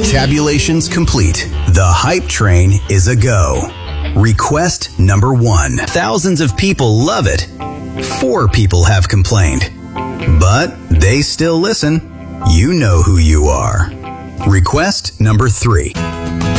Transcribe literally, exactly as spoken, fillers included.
Tabulations complete. The hype train is a go. Request number one. Thousands of people love it. Four people have complained. But they still listen. You know who you are. Request number three.